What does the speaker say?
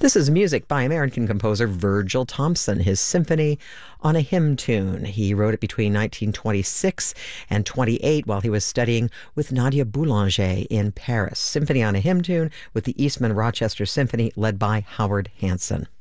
This is music by American composer Virgil Thomson, his Symphony on a Hymn Tune. He wrote it between 1926 and 28 while he was studying with Nadia Boulanger in Paris. Symphony on a Hymn Tune with the Eastman Rochester Symphony led by Howard Hanson.